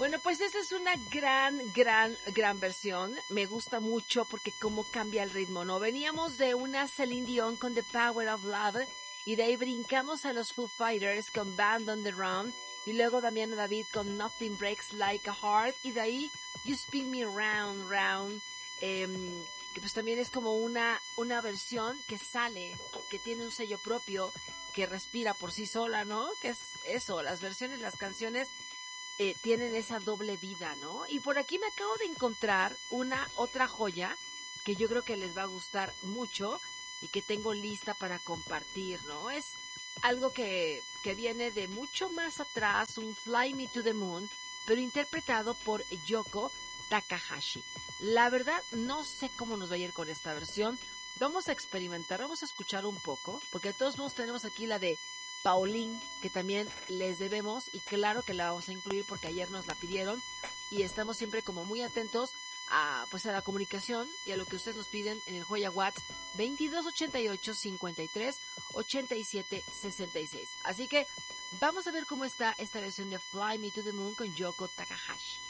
Bueno, pues esta es una gran versión. Me gusta mucho porque cómo cambia el ritmo, ¿no? Veníamos de una Celine Dion con The Power of Love y de ahí brincamos a los Foo Fighters con Band on the Run y luego Damiano David con Nothing Breaks Like a Heart y de ahí You Spin Me Round, Round, que pues también es como una versión que sale, que tiene un sello propio, que respira por sí sola, ¿no? Que es eso, las versiones, las canciones tienen esa doble vida, ¿no? Y por aquí me acabo de encontrar una otra joya que yo creo que les va a gustar mucho y que tengo lista para compartir, ¿no? Es algo que viene de mucho más atrás, un Fly Me to the Moon, pero interpretado por Yoko Takahashi. La verdad, no sé cómo nos va a ir con esta versión. Vamos a experimentar, vamos a escuchar un poco, porque de todos modos tenemos aquí la de Pauline, que también les debemos y claro que la vamos a incluir porque ayer nos la pidieron y estamos siempre como muy atentos a pues a la comunicación y a lo que ustedes nos piden en el Joya Watts 2288 53 87 66. Así que vamos a ver cómo está esta versión de Fly Me to the Moon con Yoko Takahashi.